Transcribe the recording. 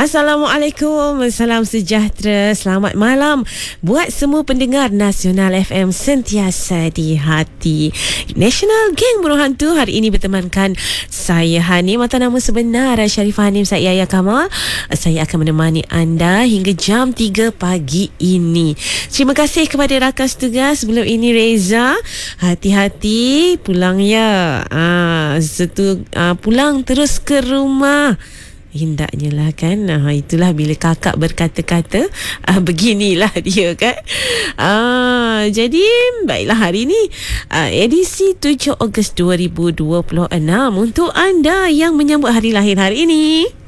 Assalamualaikum, salam sejahtera, selamat malam buat semua pendengar Nasional FM sentiasa di hati. National Gang Buruh Hantu hari ini bertemankan saya Hanim atau nama sebenar Sharifah Hanim Said Yahya Kamal. Saya akan menemani anda hingga jam 3 pagi ini. Terima kasih kepada rakan tugas sebelum ini Reza. Hati-hati pulang ya. Pulang terus ke rumah. Hendaknya lah kan. Itulah bila kakak berkata-kata, beginilah dia kan. Jadi baiklah, hari ini edisi 7 Ogos 2026 untuk anda yang menyambut hari lahir hari ini.